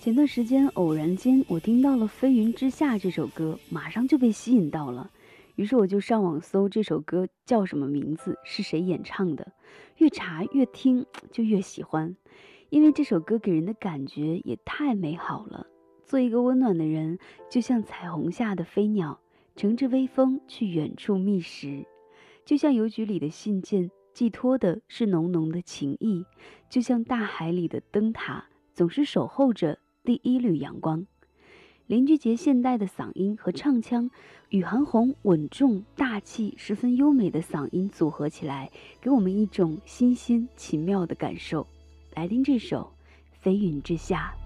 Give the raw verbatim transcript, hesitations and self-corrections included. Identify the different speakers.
Speaker 1: 前段时间偶然间我听到了《飞云之下》这首歌，马上就被吸引到了。于是我就上网搜这首歌叫什么名字，是谁演唱的。越查越听就越喜欢，因为这首歌给人的感觉也太美好了。做一个温暖的人，就像彩虹下的飞鸟，乘着微风去远处觅食。就像邮局里的信件，寄托的是浓浓的情谊；就像大海里的灯塔，总是守候着第一缕阳光。林俊杰现代的嗓音和唱腔，与韩红稳重大气、十分优美的嗓音组合起来，给我们一种新鲜奇妙的感受。来听这首《飞云之下》。